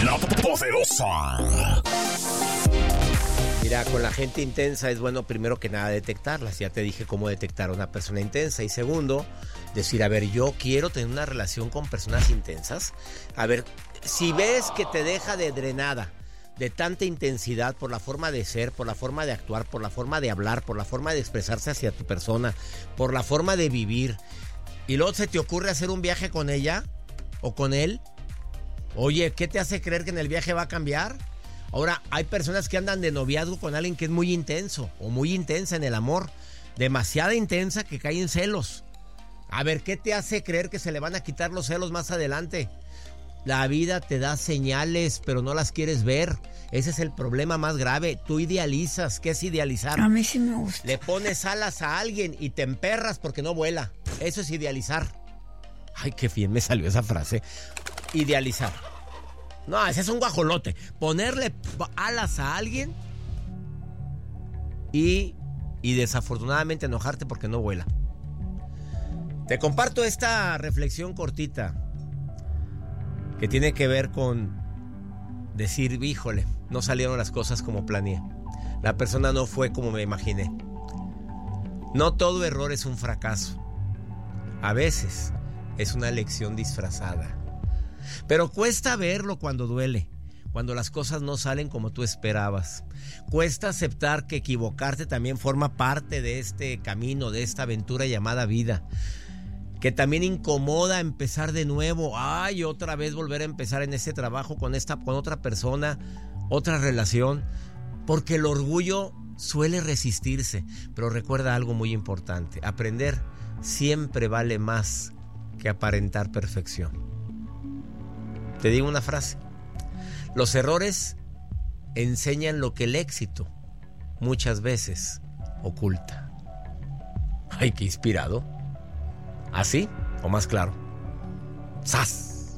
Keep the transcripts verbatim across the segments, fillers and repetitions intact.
La Poderosa. Mira, con la gente intensa es bueno primero que nada detectarlas. Ya te dije cómo detectar a una persona intensa. Y segundo, decir, a ver, yo quiero tener una relación con personas intensas. A ver, si ves que te deja de drenada, de tanta intensidad por la forma de ser, por la forma de actuar, por la forma de hablar, por la forma de expresarse hacia tu persona, por la forma de vivir, y luego se te ocurre hacer un viaje con ella o con él, oye, ¿qué te hace creer que en el viaje va a cambiar? Ahora, hay personas que andan de noviazgo con alguien que es muy intenso o muy intensa en el amor, demasiada intensa que cae en celos. A ver, ¿qué te hace creer que se le van a quitar los celos más adelante? La vida te da señales, pero no las quieres ver. Ese es el problema más grave. Tú idealizas. ¿Qué es idealizar? A mí sí me gusta. Le pones alas a alguien y te emperras porque no vuela. Eso es idealizar. Ay, qué bien me salió esa frase. Idealizar. No, ese es un guajolote. Ponerle alas a alguien y, y desafortunadamente enojarte porque no vuela. Te comparto esta reflexión cortita que tiene que ver con decir, híjole, no salieron las cosas como planeé. La persona no fue como me imaginé. No todo error es un fracaso. A veces es una lección disfrazada. Pero cuesta verlo cuando duele, cuando las cosas no salen como tú esperabas. Cuesta aceptar que equivocarte también forma parte de este camino, de esta aventura llamada vida. Que también incomoda empezar de nuevo. Ay, otra vez volver a empezar en ese trabajo con esta, con otra persona, otra relación. Porque el orgullo suele resistirse. Pero recuerda algo muy importante. Aprender siempre vale más que aparentar perfección. Te digo una frase. Los errores enseñan lo que el éxito muchas veces oculta. Ay, qué inspirado. ¿Así o más claro? ¡Sas!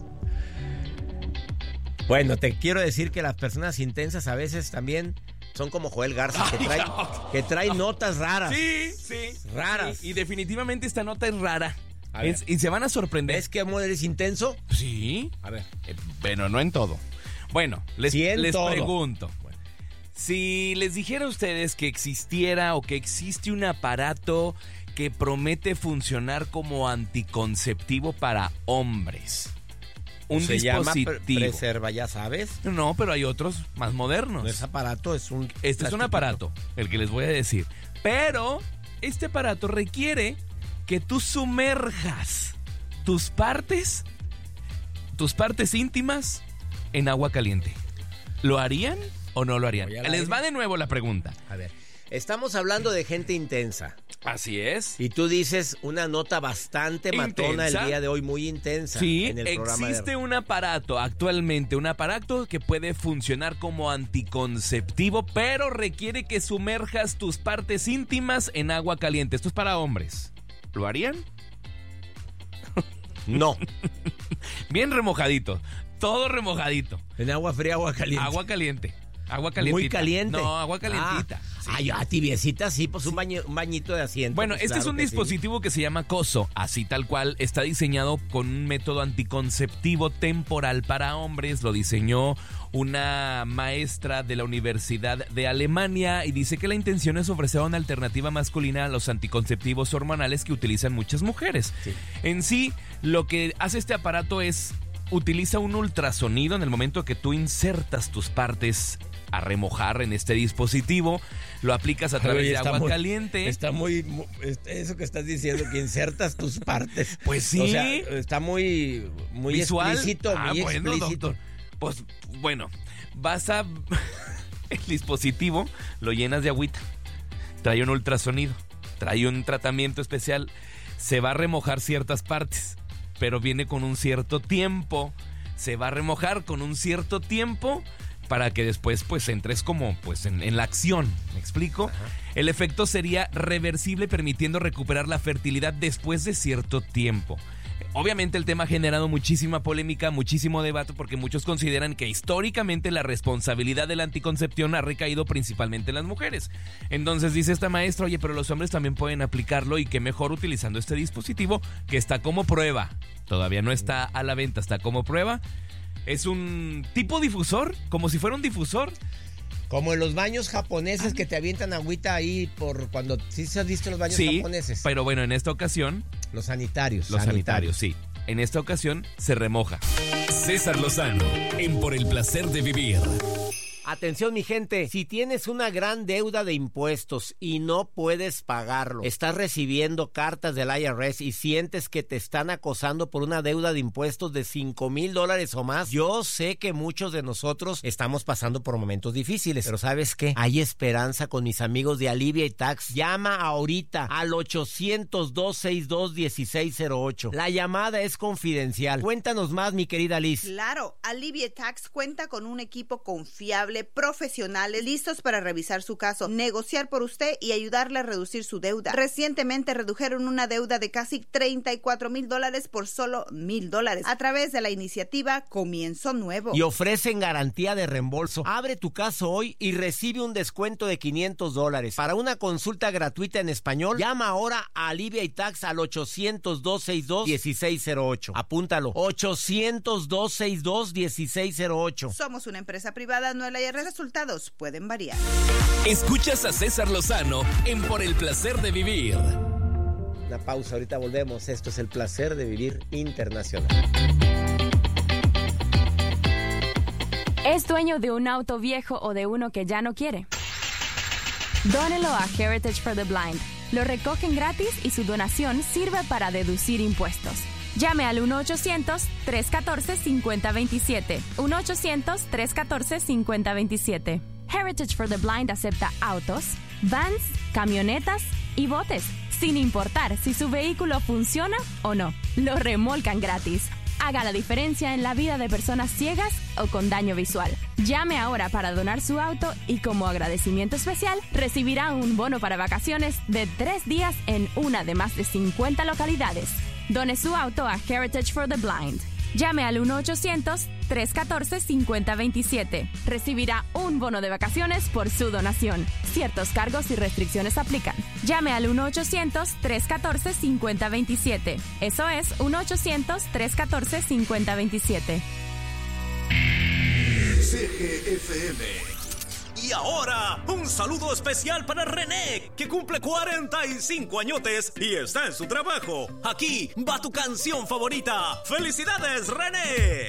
Bueno, te quiero decir que las personas intensas a veces también son como Joel Garza, que trae, que trae notas raras. Sí, sí. Raras. Sí, y definitivamente esta nota es rara. A ver. Es, y se van a sorprender. ¿Ves que amor eres intenso? Sí. A ver. Eh, pero no en todo. Bueno, les, Sí, en les todo. pregunto. Bueno, si les dijera a ustedes que existiera o que existe un aparato que promete funcionar como anticonceptivo para hombres. Un Se dispositivo. llama pre- preserva, ya sabes. No, pero hay otros más modernos. No es aparato, es un... Este es un aparato, el que les voy a decir. Pero este aparato requiere que tú sumerjas tus partes, tus partes íntimas en agua caliente. ¿Lo harían o no lo harían? Les va de nuevo la pregunta. A ver, estamos hablando de gente intensa. Así es. Y tú dices una nota bastante matona ¿Intensa? El día de hoy, muy intensa. Sí, en el programa existe de... un aparato actualmente, un aparato que puede funcionar como anticonceptivo, pero requiere que sumerjas tus partes íntimas en agua caliente. Esto es para hombres. ¿Lo harían? No. Bien remojadito, todo remojadito. En agua fría, agua caliente. Agua caliente. Agua calientita. Muy caliente. No, agua calientita. Ah, sí. ah, ya, tibiecita, sí, pues un, baño, un bañito de asiento. Bueno, pues este claro es un que dispositivo sí. que se llama Coso, así tal cual. Está diseñado con un método anticonceptivo temporal para hombres. Lo diseñó una maestra de la Universidad de Alemania y dice que la intención es ofrecer una alternativa masculina a los anticonceptivos hormonales que utilizan muchas mujeres. Sí. En sí, lo que hace este aparato es utiliza un ultrasonido en el momento que tú insertas tus partes a remojar en este dispositivo, lo aplicas a través Oye, de agua muy, caliente. Está muy, muy... Eso que estás diciendo, que insertas tus partes. Pues sí. O sea, está muy, muy visual. explícito, ah, muy bueno, explícito. doctor. Pues, bueno, vas a... el dispositivo lo llenas de agüita. Trae un ultrasonido. Trae un tratamiento especial. Se va a remojar ciertas partes, pero viene con un cierto tiempo. Se va a remojar con un cierto tiempo para que después pues entres como pues en, en la acción, ¿me explico? Ajá. El efecto sería reversible, permitiendo recuperar la fertilidad después de cierto tiempo. Obviamente el tema ha generado muchísima polémica, muchísimo debate, porque muchos consideran que históricamente la responsabilidad de la anticoncepción ha recaído principalmente en las mujeres. Entonces dice esta maestra, oye, pero los hombres también pueden aplicarlo, y qué mejor utilizando este dispositivo que está como prueba. Todavía no está a la venta, está como prueba. Es un tipo difusor, como si fuera un difusor. Como en los baños japoneses que te avientan agüita ahí por cuando... ¿Sí se has visto los baños sí, japoneses? Pero bueno, en esta ocasión... Los sanitarios. Los sanitarios, sanitarios, sí. En esta ocasión se remoja. César Lozano, en Por el Placer de Vivir. Atención, mi gente, si tienes una gran deuda de impuestos y no puedes pagarlo, estás recibiendo cartas del I R S y sientes que te están acosando por una deuda de impuestos de cinco mil dólares o más, yo sé que muchos de nosotros estamos pasando por momentos difíciles, pero ¿sabes qué? Hay esperanza con mis amigos de Alivia y Tax. Llama ahorita al ochocientos, dos sesenta y dos, dieciséis cero ocho. La llamada es confidencial. Cuéntanos más, mi querida Liz. Claro, Alivia y Tax cuenta con un equipo confiable, profesionales listos para revisar su caso, negociar por usted y ayudarle a reducir su deuda. Recientemente redujeron una deuda de casi treinta y cuatro mil dólares por solo mil dólares a través de la iniciativa Comienzo Nuevo. Y ofrecen garantía de reembolso. Abre tu caso hoy y recibe un descuento de quinientos dólares. Para una consulta gratuita en español, llama ahora a Alivia y Tax al ochocientos, dos sesenta y dos, dieciséis cero ocho. Apúntalo, ochocientos, dos sesenta y dos, dieciséis cero ocho. Somos una empresa privada, no la I R S. Resultados pueden variar. Escuchas a César Lozano en Por el Placer de Vivir. Una pausa, ahorita volvemos. Esto es El Placer de Vivir Internacional. ¿Es dueño de un auto viejo o de uno que ya no quiere? Dónelo a Heritage for the Blind. Lo recogen gratis y su donación sirve para deducir impuestos. Llame al uno ochocientos, tres uno cuatro, cinco cero dos siete. uno ochocientos, tres uno cuatro, cinco cero dos siete. Heritage for the Blind acepta autos, vans, camionetas y botes, sin importar si su vehículo funciona o no. Lo remolcan gratis. Haga la diferencia en la vida de personas ciegas o con daño visual. Llame ahora para donar su auto y como agradecimiento especial recibirá un bono para vacaciones de tres días en una de más de cincuenta localidades. Done su auto a Heritage for the Blind. Llame al uno ochocientos, tres uno cuatro, cinco cero dos siete. Recibirá un bono de vacaciones por su donación. Ciertos cargos y restricciones aplican. Llame al uno ochocientos, tres uno cuatro, cinco cero dos siete. Eso es uno ochocientos, tres uno cuatro, cinco cero dos siete. C G F M. Y ahora, un saludo especial para René, que cumple cuarenta y cinco añotes y está en su trabajo. Aquí va tu canción favorita. ¡Felicidades, René!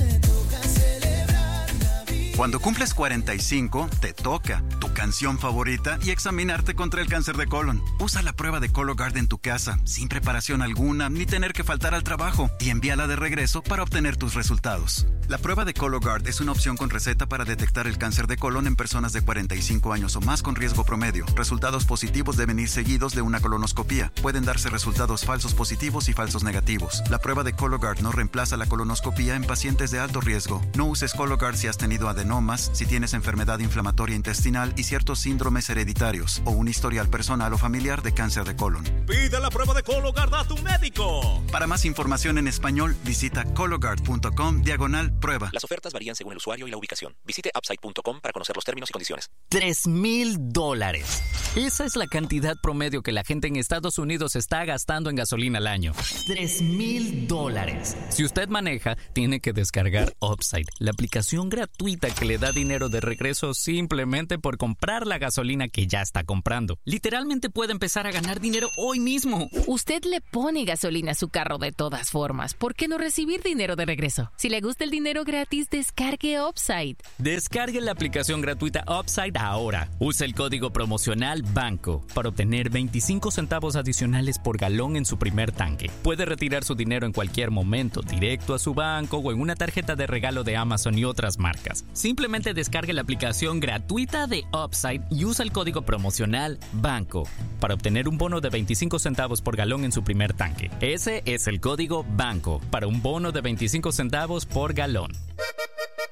Cuando cumples cuarenta y cinco, te toca tu canción favorita y examinarte contra el cáncer de colon. Usa la prueba de Cologuard en tu casa, sin preparación alguna, ni tener que faltar al trabajo, y envíala de regreso para obtener tus resultados. La prueba de Cologuard es una opción con receta para detectar el cáncer de colon en personas de cuarenta y cinco años o más con riesgo promedio. Resultados positivos deben ir seguidos de una colonoscopía. Pueden darse resultados falsos positivos y falsos negativos. La prueba de Cologuard no reemplaza la colonoscopía en pacientes de alto riesgo. No uses Cologuard si has tenido adenomas, si tienes enfermedad inflamatoria intestinal y ciertos síndromes hereditarios o un historial personal o familiar de cáncer de colon. Pide la prueba de Cologuard a tu médico. Para más información en español, visita cologuard.com diagonal prueba. Las ofertas varían según el usuario y la ubicación. Visite upside punto com para conocer los términos y condiciones. Tres mil dólares. Esa es la cantidad promedio que la gente en Estados Unidos está gastando en gasolina al año. Tres mil dólares. Si usted maneja, tiene que descargar Upside, la aplicación gratuita que le da dinero de regreso simplemente por comprar la gasolina que ya está comprando. Literalmente puede empezar a ganar dinero hoy mismo. Usted le pone gasolina a su carro de todas formas. ¿Por qué no recibir dinero de regreso? Si le gusta el dinero gratis, descargue Upside. Descargue la aplicación gratuita Upside ahora. Use el código promocional BANCO para obtener veinticinco centavos adicionales por galón en su primer tanque. Puede retirar su dinero en cualquier momento, directo a su banco o en una tarjeta de regalo de Amazon y otras marcas. Simplemente descargue la aplicación gratuita de Upside y usa el código promocional BANCO para obtener un bono de veinticinco centavos por galón en su primer tanque. Ese es el código BANCO para un bono de veinticinco centavos por galón.